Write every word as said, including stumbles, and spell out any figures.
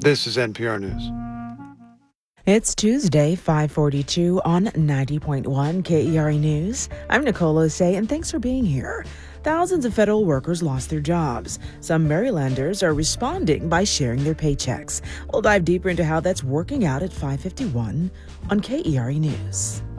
This is N P R News. It's Tuesday, five forty-two on ninety point one K E R A News. I'm Nicole Osei, and thanks for being here. Thousands of federal workers lost their jobs. Some Marylanders are responding by sharing their paychecks. We'll dive deeper into how that's working out at five fifty-one on K E R A News.